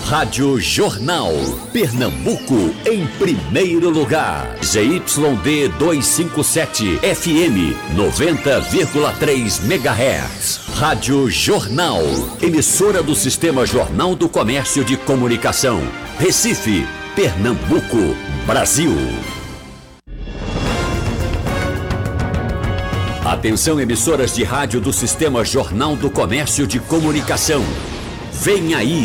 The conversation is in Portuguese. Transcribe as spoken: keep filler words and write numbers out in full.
Rádio Jornal. Pernambuco em primeiro lugar. Z Y D duzentos e cinquenta e sete, F M noventa vírgula três megahertz. Rádio Jornal. Emissora do Sistema Jornal do Comércio de Comunicação. Recife, Pernambuco, Brasil. Atenção, emissoras de rádio do Sistema Jornal do Comércio de Comunicação. Vem aí